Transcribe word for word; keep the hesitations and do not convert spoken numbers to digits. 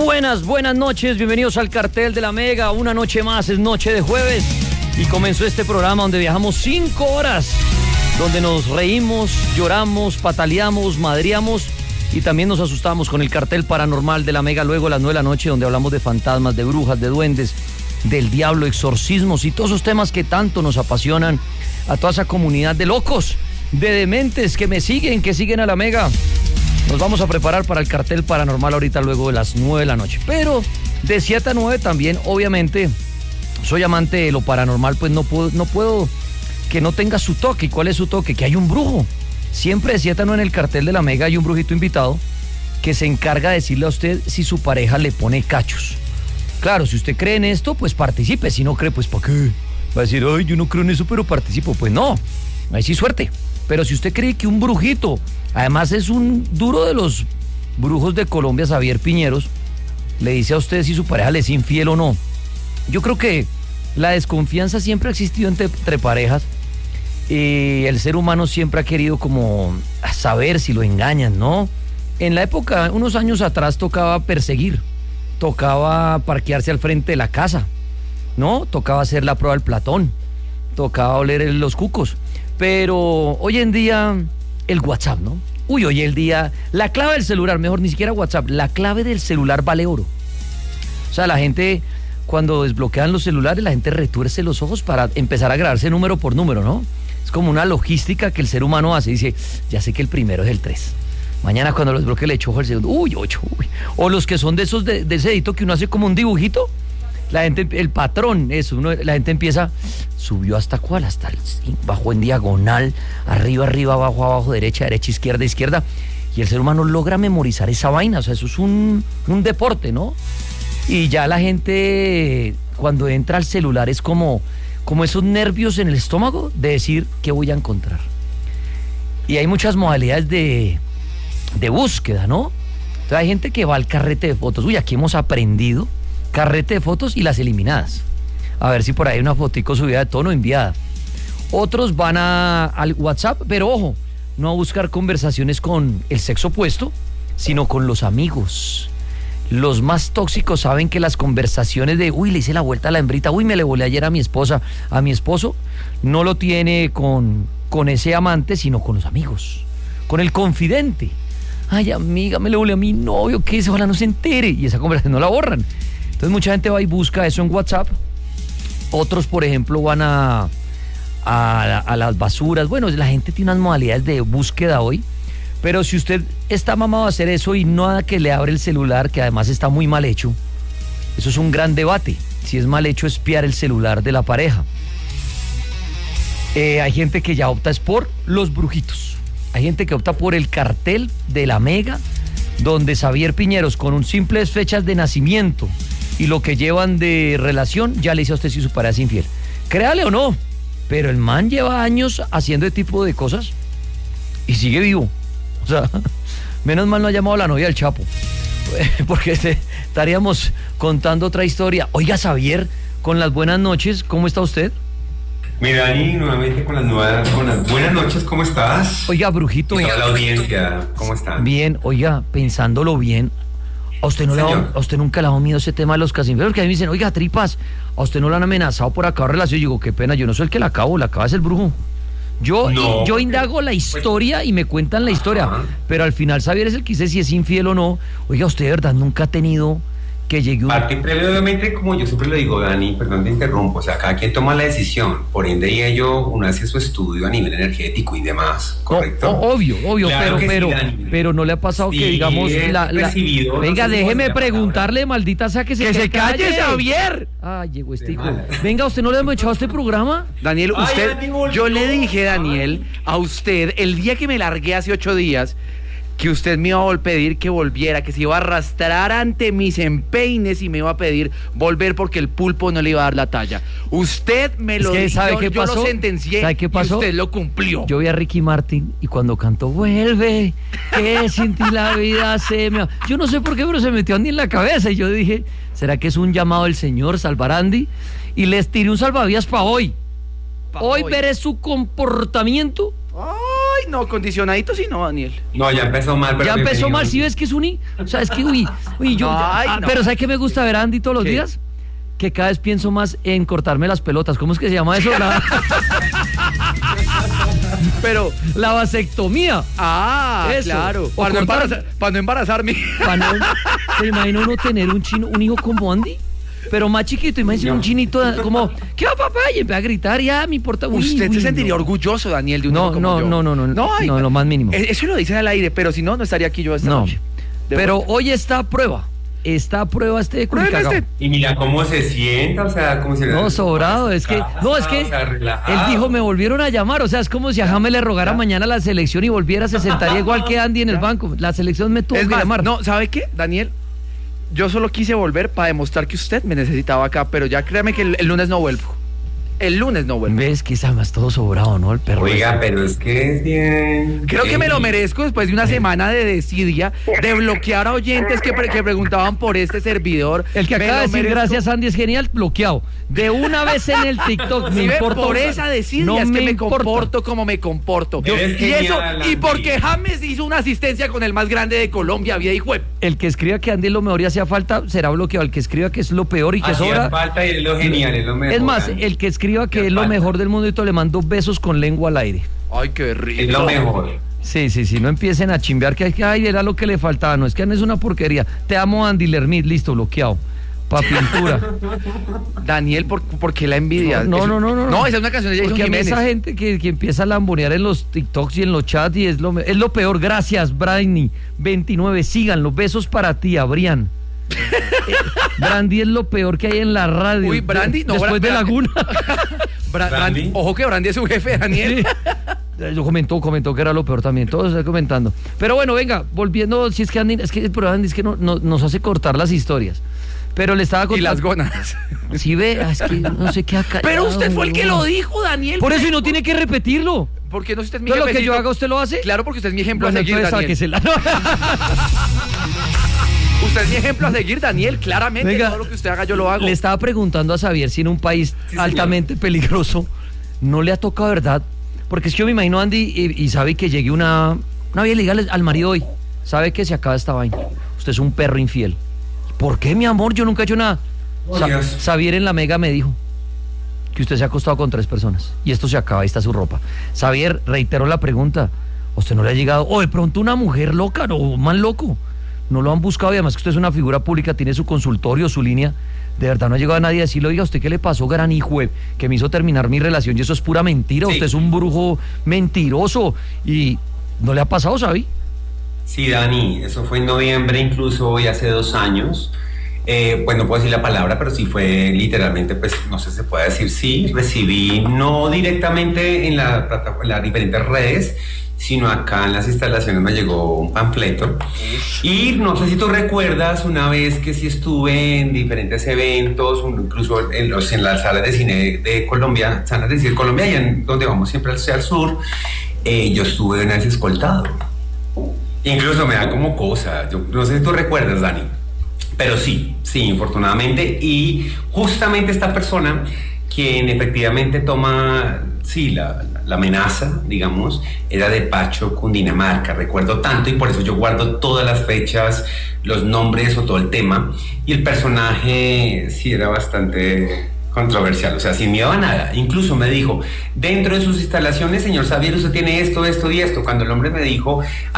buenas, buenas noches, bienvenidos al Cartel de la Mega. Una noche más, es noche de jueves y comenzó este programa donde viajamos cinco horas, donde nos reímos, lloramos, pataleamos, madreamos y también nos asustamos con el Cartel Paranormal de la Mega. Luego a las nueve de la noche, donde hablamos de fantasmas, de brujas, de duendes, del diablo, exorcismos y todos esos temas que tanto nos apasionan a toda esa comunidad de locos, de dementes que me siguen, que siguen a la Mega. Nos vamos a preparar para el Cartel Paranormal ahorita luego de las nueve de la noche. Pero de siete a nueve también, obviamente, soy amante de lo paranormal, pues no puedo, no puedo que no tenga su toque. ¿Y cuál es su toque? Que hay un brujo. Siempre de siete a nueve en el Cartel de la Mega hay un brujito invitado que se encarga de decirle a usted si su pareja le pone cachos. Claro, si usted cree en esto, pues participe. Si no cree, pues ¿para qué? Va a decir, ay, yo no creo en eso, pero participo. Pues no, ahí sí suerte. Pero si usted cree que un brujito, además es un duro de los brujos de Colombia, Xavier Piñeros, le dice a usted si su pareja le es infiel o no. Yo creo que la desconfianza siempre ha existido entre, entre parejas y el ser humano siempre ha querido como saber si lo engañan, ¿no? En la época, unos años atrás, tocaba perseguir, tocaba parquearse al frente de la casa, ¿no? Tocaba hacer la prueba del Platón, tocaba oler los cucos. Pero hoy en día, el WhatsApp, ¿no? Uy, hoy en día, la clave del celular, mejor ni siquiera WhatsApp, la clave del celular vale oro. O sea, la gente, cuando desbloquean los celulares, la gente retuerce los ojos para empezar a grabarse número por número, ¿no? Es como una logística que el ser humano hace. Dice, ya sé que el primero es el tres. Mañana cuando lo desbloquee le echo ojo al segundo. Uy, ocho, uy. O los que son de esos, de, de ese dedito que uno hace como un dibujito. La gente, el patrón, eso, uno, la gente empieza, subió hasta cuál, hasta el, bajó en diagonal, arriba, arriba, abajo, abajo, derecha, derecha, izquierda, izquierda, y el ser humano logra memorizar esa vaina. O sea, eso es un, un deporte, ¿no? Y ya la gente, cuando entra al celular, es como, como esos nervios en el estómago de decir, ¿qué voy a encontrar? Y hay muchas modalidades de, de búsqueda, ¿no? Entonces hay gente que va al carrete de fotos. Uy, aquí hemos aprendido carrete de fotos y las eliminadas. A ver si por ahí hay una fotico subida de tono enviada. Otros van a, al WhatsApp, pero ojo, no a buscar conversaciones con el sexo opuesto, sino con los amigos. Los más tóxicos saben que las conversaciones de, uy, le hice la vuelta a la hembrita, uy, me le volé ayer a mi esposa, a mi esposo, no lo tiene con, con ese amante, sino con los amigos, con el confidente. Ay, amiga, me le volé a mi novio, ¿qué es? Ojalá no se entere. Y esa conversación no la borran. Entonces mucha gente va y busca eso en WhatsApp. Otros, por ejemplo, van a, a, a las basuras. Bueno, la gente tiene unas modalidades de búsqueda hoy. Pero si usted está mamado a hacer eso y nada que le abre el celular, que además está muy mal hecho, eso es un gran debate. Si es mal hecho espiar el celular de la pareja. Eh, hay gente que ya opta es por los brujitos. Hay gente que opta por el Cartel de la Mega, donde Xavier Piñeros, con un simples fechas de nacimiento y lo que llevan de relación, ya le dice a usted si su pareja es infiel. Créale o no, pero el man lleva años haciendo este tipo de cosas y sigue vivo. O sea, menos mal no ha llamado a la novia del Chapo, porque estaríamos contando otra historia. Oiga, Xavier, con las buenas noches, ¿cómo está usted? Mira, Dani, nuevamente con las, nuevas, con las buenas noches, ¿cómo estás? Oiga, brujito. Y toda la audiencia, ¿cómo están? Bien, oiga, pensándolo bien, ¿a usted, no le ha, ¿a usted nunca le ha dado miedo ese tema de los casinfieros? Que a mí me dicen, oiga, tripas, ¿a usted no lo han amenazado por acabar relación? Y digo, qué pena, yo no soy el que la acabo, la acaba es el brujo. Yo, no, yo indago la historia pues, y me cuentan la historia, ajá, pero al final Xavier es el que dice si es infiel o no. Oiga, ¿usted de verdad nunca ha tenido que llegue un... Parte previamente, como yo siempre le digo, Dani, perdón te interrumpo, o sea, cada quien toma la decisión, por ende y ello uno hace su estudio a nivel energético y demás, ¿correcto? No, obvio, obvio, claro pero, pero, sí, pero no le ha pasado sí, que digamos la, la... Venga, no déjeme preguntarle, maldita sea que se, que se calle, calle, Xavier. Ay, llegó este hijo. Venga, ¿usted no le hemos echado este programa? Daniel, usted, Ay, Dani, yo le dije, Daniel, Ay. a usted, el día que me largué hace ocho días, que usted me iba a pedir que volviera, que se iba a arrastrar ante mis empeines y me iba a pedir volver porque el pulpo no le iba a dar la talla. Usted me lo dijo, ¿sabe qué yo pasó? lo sentencié. ¿Sabe qué pasó? Y usted lo cumplió. Yo vi a Ricky Martin y cuando cantó vuelve, que sin ti la vida se me... Yo no sé por qué, pero se metió a Andy en la cabeza y yo dije, ¿será que es un llamado del señor salvar a Andy? Y les tiré un salvavidas para hoy. Pa hoy, hoy veré su comportamiento. Ay, no, condicionadito sí no, Daniel. No, ya empezó mal. Pero ya empezó bienvenido. mal, ¿sí ves que es un I? O sea, es que, uy, uy, yo... Ay, ah, no. Pero ¿sabes qué me gusta ver a Andy todos los ¿Qué? días? Que cada vez pienso más en cortarme las pelotas. ¿Cómo es que se llama eso? La, Pero, la vasectomía. ah, Eso. claro. O Para no, cortar- embarazar- para no embarazarme. Pa' no- ¿Se imagina uno tener un chino, un hijo como Andy? Pero más chiquito, imagínese No. un chinito como, ¿qué va, papá? Y empieza a gritar, ya me importa. Uy, Usted uy, se sentiría no. orgulloso, Daniel, de un No, hijo como no, yo. no, no, no, ay, no, lo más mínimo. eh, Eso lo dicen al aire, pero si no, no estaría aquí yo esta No, noche. De pero vuelta. hoy está a prueba. Está a prueba este Prueben culicagao. este. Y mira cómo se sienta, o sea, como si... No, sobrado, es que, no, es que O sea, relajado. él dijo, me volvieron a llamar, o sea, es como si a James le rogara mañana la selección y volviera, se sentaría igual que Andy en el banco. La selección me tuvo Es que más, llamar. no, ¿sabe qué, Daniel? Yo solo quise volver para demostrar que usted me necesitaba acá, pero ya créame que el, el lunes no vuelvo. El lunes no vuelvo. Ves que está más todo sobrado, ¿no? El perro. Oiga, ese. pero es que es bien... Creo que me lo merezco después de una semana de desidia, de bloquear a oyentes que, pre- que preguntaban por este servidor. El que Me acaba de lo decir merezco. gracias Andy es genial, bloqueado. De una vez en el TikTok, me Sí, ve, importa. por esa desidia no es que me, importa. comporto como me comporto. Eres y eso, genial, y Andy. porque James hizo una asistencia con el más grande de Colombia, había hijo de- El que escriba que Andy es lo mejor y hacía falta será bloqueado. El que escriba que es lo peor y que Hacía sobra. falta y es lo genial, es lo mejor. Es más, Andy. el que escriba que Hacía es lo falta. mejor del mundo y todo le mando besos con lengua al aire. Ay, qué rico. Es lo mejor. Sí, sí, sí, no empiecen a chimbear que que, ay, era lo que le faltaba. No, es que Andy es una porquería. Te amo, Andy Lermit, listo, bloqueado. Pa' pintura. Daniel, ¿por, por qué la envidia? No, Eso- no, no, no, no. No, esa es una canción de Jason Porque a mí Jiménez. esa gente que, que empieza a lambonear en los TikToks y en los chats y es lo, me- es lo peor. Gracias, Brainy. veintinueve, síganlo. Besos para ti, Abrián. Eh, Brandy es lo peor que hay en la radio. Uy, Brandy, no, Después Bra- de Bra- Laguna. Bra- Brandy. Brandy- Ojo que Brandy es su jefe, Daniel. Sí. Yo comentó, comentó que era lo peor también. Todos está comentando. Pero bueno, venga, volviendo, si es que Andy, es que el programa Andy es que no, no- nos hace cortar las historias. Pero le estaba Y contando. las gónadas. Si ve, es que no sé qué acá. Pero usted fue el que lo dijo, Daniel. Por eso y no tiene que repetirlo. Porque no, usted es mi Todo lo que jefecito. yo haga, ¿usted lo hace? Claro, porque usted es mi ejemplo Bueno, a seguir, entonces Daniel. sáquesela. Usted es mi ejemplo a seguir, Daniel. Claramente, Venga, todo lo que usted haga, yo lo hago. Le estaba preguntando a Xavier si en un país Sí, señor. altamente peligroso no le ha tocado, ¿verdad? Porque es que yo me imagino, Andy, y, y sabe que llegue una, una vía legal al marido hoy. Sabe que se acaba esta vaina. Usted es un perro infiel. ¿Por qué, mi amor? Yo nunca he hecho nada. Oh, Sa- Dios. Xavier en la Mega me dijo que usted se ha acostado con tres personas. Y esto se acaba, ahí está su ropa. Xavier, reitero la pregunta. ¿A usted no le ha llegado? O de pronto una mujer loca, no, un man loco. No lo han buscado y además que usted es una figura pública, tiene su consultorio, su línea. De verdad no ha llegado a nadie a decirle, oiga, ¿usted qué le pasó, gran hijo de- que me hizo terminar mi relación? Y eso es pura mentira. Sí. Usted es un brujo mentiroso. Y no le ha pasado, ¿sabí? Sí, Dani, eso fue en noviembre, incluso hoy hace dos años. Eh, pues no puedo decir la palabra, pero sí fue literalmente, pues no sé si se puede decir sí. Recibí no directamente en, la, plata- en las diferentes redes, sino acá en las instalaciones me llegó un panfleto. Y no sé si tú recuerdas una vez que sí estuve en diferentes eventos, un- incluso en, los, en las salas de cine de Colombia, salas de cine de Colombia, allá en donde vamos siempre hacia el sur, eh, yo estuve una vez escoltado. Incluso me da como cosa, yo no sé si tú recuerdas, Dani, pero sí, sí, infortunadamente, y justamente esta persona quien efectivamente toma, sí, la, la amenaza, digamos, era de Pacho, Cundinamarca, recuerdo tanto y por eso yo guardo todas las fechas, los nombres o todo el tema, y el personaje sí era bastante controversial, o sea, sin miedo a nada. Incluso me dijo, dentro de sus instalaciones, señor Xavier, usted tiene esto, esto y esto. Cuando el hombre me dijo,